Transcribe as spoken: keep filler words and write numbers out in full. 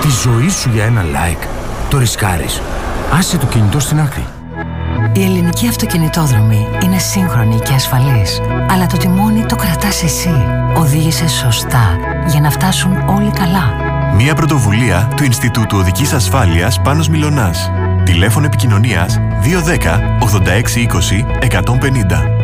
Τη ζωή σου για ένα like. Το ρισκάρεις. Άσε το κινητό στην άκρη. Η ελληνική αυτοκινητόδρομη είναι σύγχρονη και ασφαλής. Αλλά το τιμόνι το κρατάς εσύ. Οδήγησε σωστά για να φτάσουν όλοι καλά. Μια πρωτοβουλία του Ινστιτούτου Οδικής Ασφάλειας Πάνος Μιλωνάς. Τηλέφωνο επικοινωνίας δύο ένα μηδέν ογδόντα έξι είκοσι εκατόν πενήντα.